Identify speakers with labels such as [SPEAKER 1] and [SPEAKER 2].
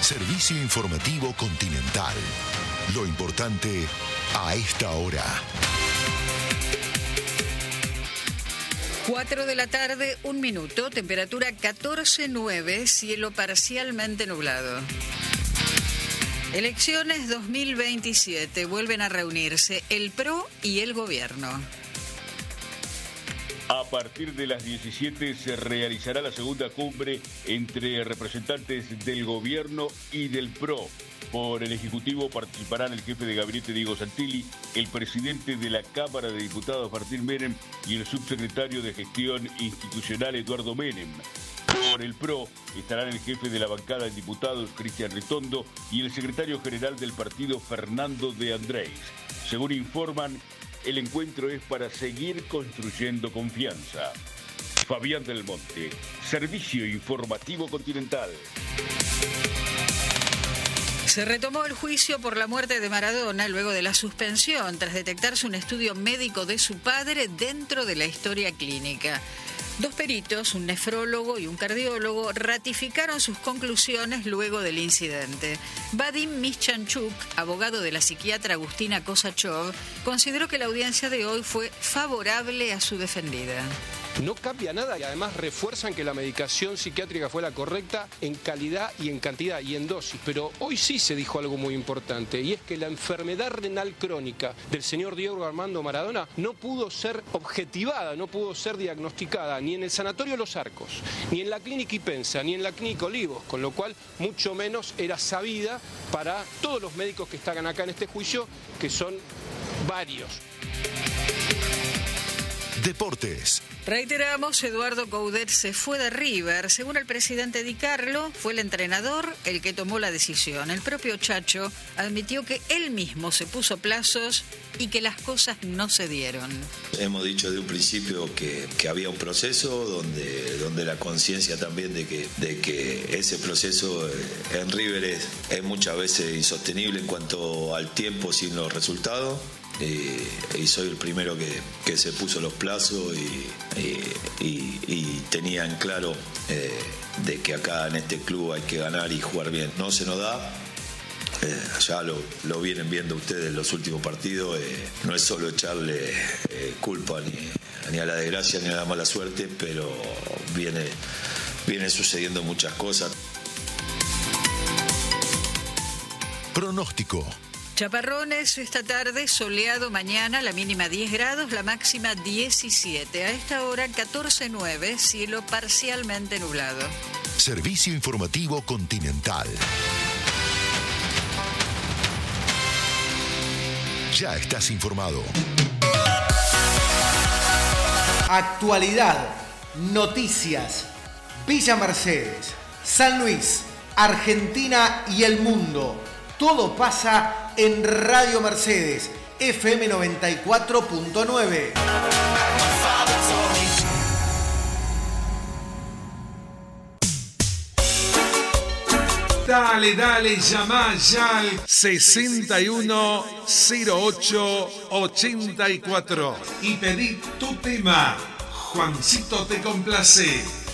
[SPEAKER 1] Servicio informativo Continental. Lo importante a esta hora.
[SPEAKER 2] 4 de la tarde, 1 minuto, temperatura 14,9, cielo parcialmente nublado. Elecciones 2027, vuelven a reunirse el PRO y el gobierno.
[SPEAKER 3] A partir de las 17 se realizará la segunda cumbre entre representantes del gobierno y del PRO. Por el Ejecutivo participarán el jefe de gabinete Diego Santilli, el presidente de la Cámara de Diputados Martín Menem y el subsecretario de Gestión Institucional Eduardo Menem. Por el PRO estarán el jefe de la bancada de diputados Cristian Ritondo y el secretario general del partido Fernando de Andrés. Según informan, el encuentro es para seguir construyendo confianza. Fabián del Monte, Servicio Informativo Continental.
[SPEAKER 2] Se retomó el juicio por la muerte de Maradona luego de la suspensión tras detectarse un estudio médico de su padre dentro de la historia clínica. 2 peritos, un nefrólogo y un cardiólogo, ratificaron sus conclusiones luego del incidente. Vadim Mischanchuk, abogado de la psiquiatra Agustina Kosachov, consideró que la audiencia de hoy fue favorable a su defendida.
[SPEAKER 4] No cambia nada y además refuerzan que la medicación psiquiátrica fue la correcta en calidad y en cantidad y en dosis. Pero hoy sí se dijo algo muy importante y es que la enfermedad renal crónica del señor Diego Armando Maradona no pudo ser objetivada, no pudo ser diagnosticada ni en el Sanatorio Los Arcos, ni en la Clínica Ipensa, ni en la Clínica Olivos, con lo cual mucho menos era sabida para todos los médicos que están acá en este juicio, que son varios.
[SPEAKER 1] Deportes.
[SPEAKER 2] Reiteramos, Eduardo Coudet se fue de River. Según el presidente Di Carlo, fue el entrenador el que tomó la decisión. El propio Chacho admitió que él mismo se puso plazos y que las cosas no se dieron.
[SPEAKER 5] Hemos dicho de un principio que había un proceso donde la conciencia también de que ese proceso en River es muchas veces insostenible en cuanto al tiempo sin los resultados. Y soy el primero que se puso los plazos y tenía en claro de que acá en este club hay que ganar y jugar bien. No se nos da, ya lo vienen viendo ustedes en los últimos partidos, no es solo echarle culpa ni a la desgracia ni a la mala suerte, pero viene sucediendo muchas cosas.
[SPEAKER 1] Pronóstico.
[SPEAKER 2] Chaparrones esta tarde, soleado mañana, la mínima 10 grados, la máxima 17. A esta hora 14,9, cielo parcialmente nublado.
[SPEAKER 1] Servicio informativo Continental. Ya estás informado.
[SPEAKER 6] Actualidad, noticias, Villa Mercedes, San Luis, Argentina y el mundo. Todo pasa en Radio Mercedes, FM 94.9.
[SPEAKER 7] Dale, llama ya al 610884 y pedí tu tema. Juancito te complace.